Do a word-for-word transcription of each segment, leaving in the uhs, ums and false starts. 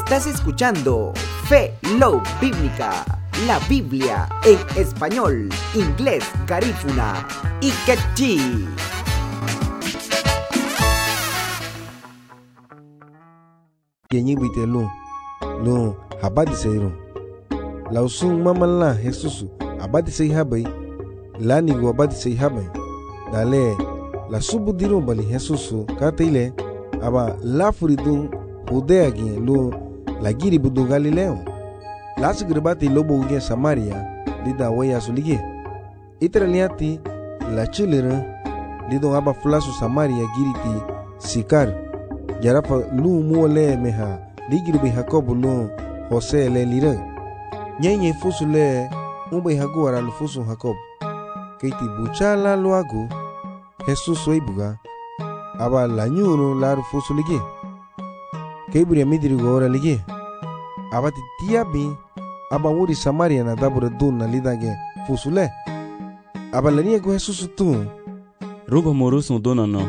Estás escuchando Fe Love Bíblica, la Biblia en español, inglés, garífuna y quechí. Yenyi bite lu lu habadi seiro lausun mamalla Jesús abadi sei habai lani go abadi sei habai dale la subu diro bali Jesús katile aba la furidu udeagi lu la giri budu Galileo la sigribati lobo uge Samaria lida waya sulige itraliati la chilera lido aba flasu Samaria giriti Sikar Jarafa lu muole meha ligiri be Jacob lu Jose le lira nyenye fusu le umbe haguara lu fusu Jacob keiti buchala lu agu Jesus oibuga aba la nyuru la fusu ligi keiburi midiri gora ligi aba ti tiabi aba wuri Samaria na dabura dunna lidage fusu le aba la niego Jesus tu ruba morusu dona no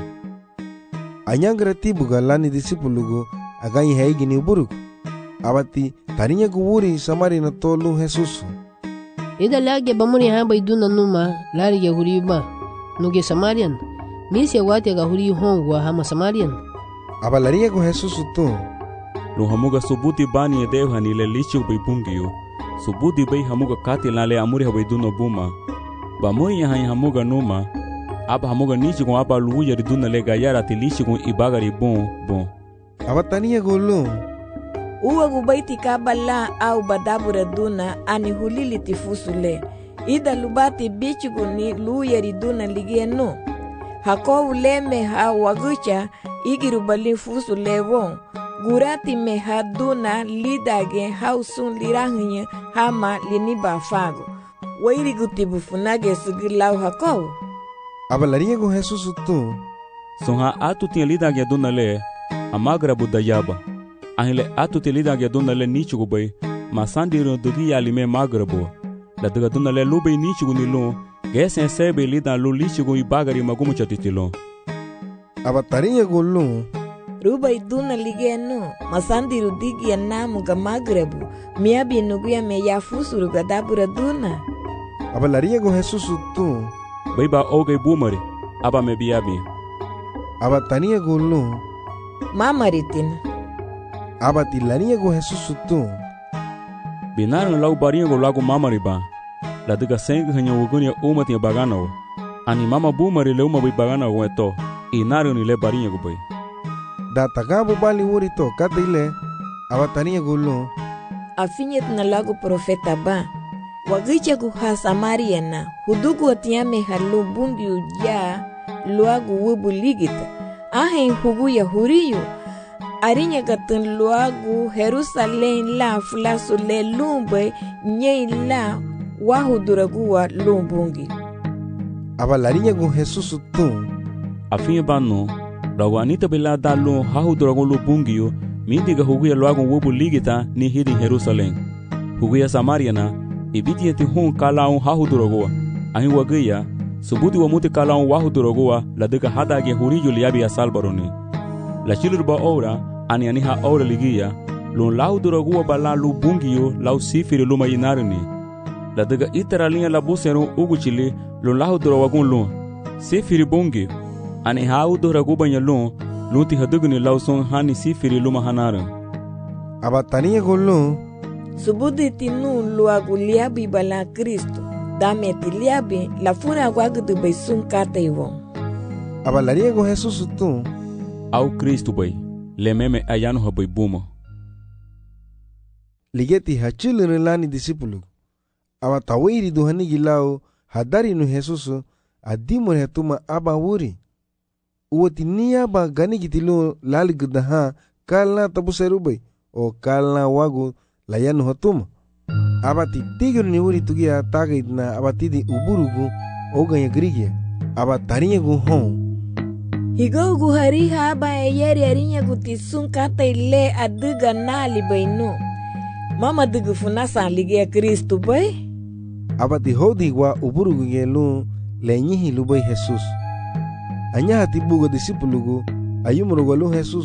anyangra tibuga lani disipulugo aganyi haigi ni uburuk abati tarinya guwuri Samaria na tolu Jesus ida lage bamuri hamba iduna numa lari ya huriba nuge Samarian misi ya wati aga huri hongwa hama Samarian abalariya go Jesus tu lo hamuga subuti bani dev hanile lichu bai bungiyo subuti bai hamuga kati lale amuri habai duna buma bamuri ya hamuga numa aba hamuga nichi ko aba luya riduna le gayara ti lichi ko ibagari bon bon abatania golo uwa gubaiti kabala au badabura duna ani hulili tifusule ida lubati bichigu ni luya riduna ligieno hako uleme ha wagucha igirubali fusule won gurati me haduna lidage hausun lirahnya hama liniba fago wairi gutibu funage sugilau hako abalariya go Jesus tu sonha atu tinha lida ge dona le amagra budayaba ahile atu te lida ge dona le nichugo bai masandiro dugi alime magrabo la daga dona le lube nichugo ni lo gesen sebe lida lo lichugo ibagari magumu chatitilo abatariya go lo ruba iduna ligeno masandiro digi namu ga magrabo miabi nuguya me yafusuru ga dabura duna abalariya go Jesus tu Baiba oge bumari aba me biabi aba tania gulu mamaritin aba tilania go Jesus tu binar lau baringa go lago mamari ba la diga seng hanya wogunia umati bagano ani mama bumari le uma bai bagana go eto inaru ni le baringa go bai da tagabu bali wurito katile aba tania gulu afinyet na lago profeta ba wagicha guha Samaria na hudugu atiame halu bungi uja luagu wubu ligita ahen hugu ya huriyo arinya katun luagu Jerusalem la fulasu le lumbe nye la wahuduragu wa lumbungi abalarinya gu Jesus tu afinye bano rawanita bila dalu hahuduragu lumbungiyo mindiga hugu ya luagu wubu ligita ni hidi Jerusalem hugu ya Samaria na ibiti yeti hun kalaun hahuduragoa ahi wagaya subuti wa muti kalaun wahuduragoa la deka hada ge huriyo liabi asalbaroni la chilurba ora ani ani ha ora ligia lon lauduragoa bala lu bungiyo lau sifiri luma yinarini la deka iteralinga la busero uguchili lon lahudurawagun lon sifiri bungi ani ha uduragoa banya lon lunti hadugni lau son hani sifiri luma hanaran abatania golo subudi tinu luagu liabi bala Kristo dame ti liabi la funa guagudu bai sun kata iwo abalariya go Jesus tu au Kristo bai le meme ayano ha bai buma ligeti hachilere lani disipulu aba tawiri duhani gilao hadari nu Jesus adimor hetuma aba wuri uwati niya ba gani gitilo lali gudaha kalna tabuseru bai o kalna wagu layanu hatuma abati tigir ni wuri tugia tagaidna abati di uburugu oganya grigia abatarinya gu hon higo gu hari haba eyeri arinya gu tisun kata ile aduga nali bainu mama dugu funasa ligia Kristo bai abati hodi wa uburugu ngelu lenyihi lubai Jesus anya hati bugo disipulugu ayumuro walu Jesus